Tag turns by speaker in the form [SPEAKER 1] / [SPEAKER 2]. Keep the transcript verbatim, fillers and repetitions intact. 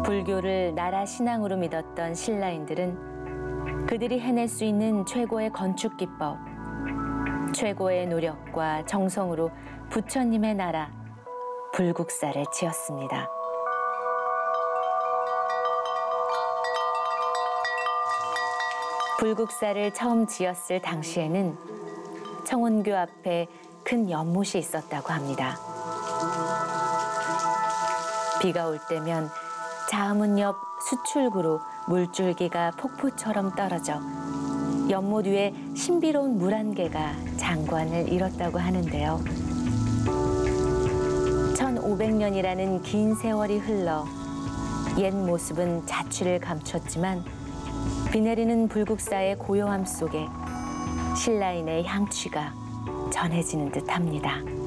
[SPEAKER 1] 불교를 나라 신앙으로 믿었던 신라인들은 그들이 해낼 수 있는 최고의 건축 기법, 최고의 노력과 정성으로 부처님의 나라 불국사를 지었습니다. 불국사를 처음 지었을 당시에는 청운교 앞에 큰 연못이 있었다고 합니다. 비가 올 때면 자문 옆 수출구로 물줄기가 폭포처럼 떨어져 연못 위에 신비로운 물 한 개가 장관을 이뤘다고 하는데요. 천오백 년이라는 긴 세월이 흘러 옛 모습은 자취를 감췄지만 비 내리는 불국사의 고요함 속에 신라인의 향취가 전해지는 듯합니다.